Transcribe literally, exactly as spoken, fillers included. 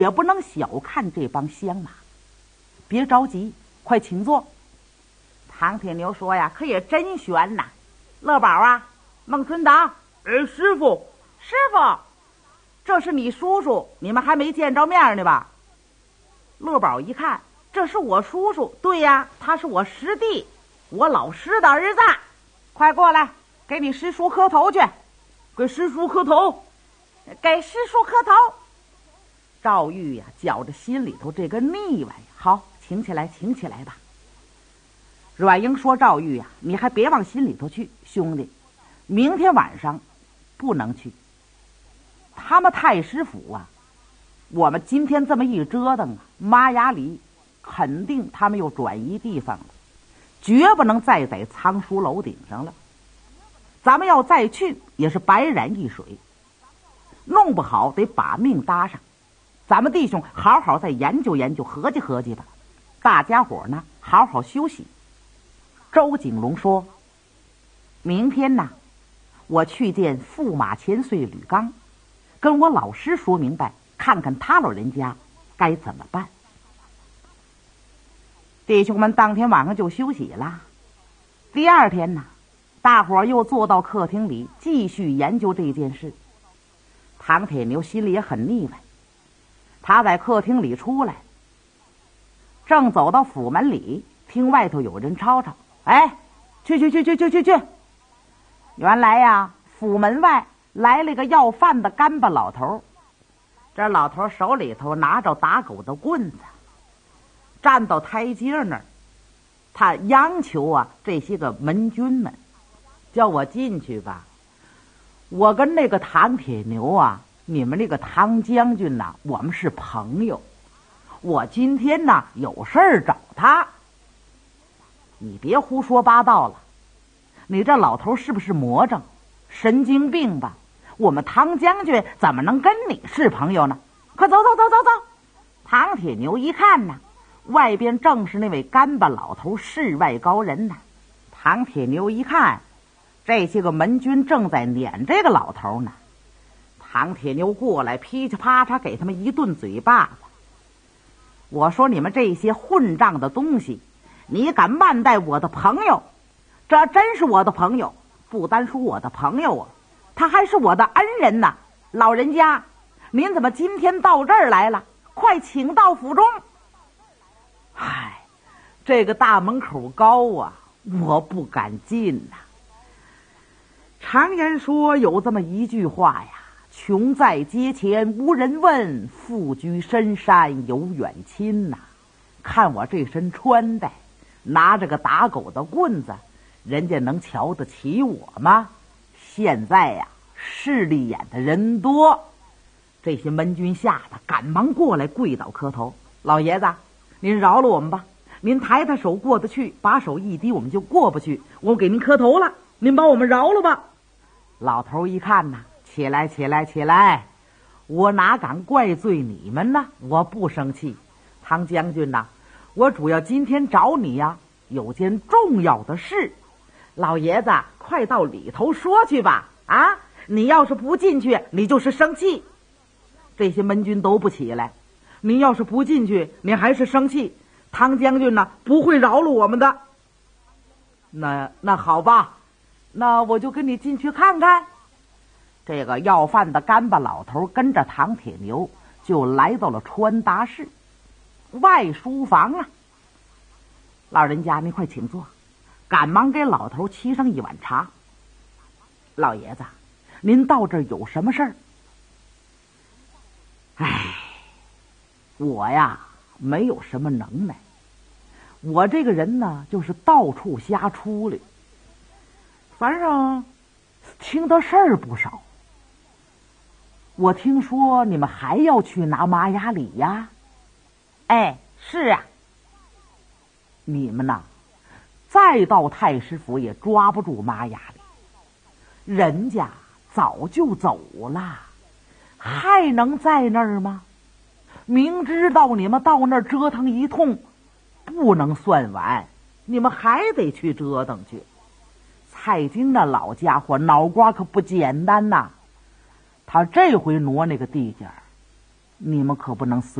也不能小看这帮乡马。别着急，快请坐。唐铁牛说呀，可也真悬呐。乐宝啊，孟村党， 哎，师傅， 师傅，这是你叔叔，你们还没见着面呢吧？乐宝一看，这是我叔叔，对呀，他是我师弟，我老师的儿子。快过来，给你师叔磕头去。 给师叔磕头， 给师叔磕头。赵玉呀，觉着心里头这个腻歪，好，请起来，请起来吧。阮英说：“赵玉呀，你还别往心里头去，兄弟，明天晚上不能去。他们太师府啊，我们今天这么一折腾啊，妈雅里肯定他们又转移地方了，绝不能再在仓书楼顶上了。咱们要再去，也是白染一水，弄不好得把命搭上。咱们弟兄好好再研究研究，合计合计吧。大家伙呢，好好休息。”周景龙说：“明天呢，我去见驸马千岁吕刚，跟我老师说明白，看看他老人家该怎么办。”弟兄们当天晚上就休息了。第二天呢，大伙儿又坐到客厅里继续研究这件事。唐铁牛心里也很腻歪，他在客厅里出来，正走到府门里，听外头有人吵吵：“哎，去去去去去去去！”原来呀，府门外来了个要饭的干巴老头。这老头手里头拿着打狗的棍子，站到台阶那儿，他央求啊这些个门军们，叫我进去吧。我跟那个唐铁牛啊，你们那个唐将军呐、啊，我们是朋友。我今天呢有事儿找他。你别胡说八道了，你这老头是不是魔怔、神经病吧？我们唐将军怎么能跟你是朋友呢？快走走走走走！唐铁牛一看呢，外边正是那位干巴老头，世外高人呐。唐铁牛一看，这些个门军正在撵这个老头呢。唐铁牛过来，噼里啪嚓给他们一顿嘴巴子。我说：“你们这些混账的东西，你敢慢待我的朋友？这真是我的朋友，不单说我的朋友啊，他还是我的恩人呐！老人家，您怎么今天到这儿来了？快请到府中。”唉，这个大门口高啊，我不敢进呐、啊。常言说有这么一句话呀：“穷在街前无人问，富居深山有远亲呐。”看我这身穿戴，拿着个打狗的棍子，人家能瞧得起我吗？现在呀，势利眼的人多。这些门军吓得赶忙过来跪倒磕头：“老爷子，您饶了我们吧，您抬抬手过得去，把手一低我们就过不去，我给您磕头了，您把我们饶了吧。”老头一看呐，起来起来起来，我哪敢怪罪你们呢？我不生气。唐将军呐，我主要今天找你呀，有件重要的事。老爷子，快到里头说去吧。啊，你要是不进去，你就是生气。这些门军都不起来。你要是不进去，你还是生气，唐将军呢不会饶了我们的。那那好吧，那我就跟你进去看看。这个要饭的干巴老头跟着唐铁牛就来到了传达室外书房啊。老人家，您快请坐。赶忙给老头沏上一碗茶。老爷子，您到这儿有什么事儿？唉，我呀没有什么能耐，我这个人呢就是到处瞎出溜，反正听的事儿不少。我听说你们还要去拿玛雅里呀？哎，是啊。你们呐，再到太师府也抓不住玛雅里，人家早就走了，还能在那儿吗？明知道你们到那儿折腾一通不能算完，你们还得去折腾去。蔡京那老家伙脑瓜可不简单呐，他这回挪那个地界儿， 你们可不能随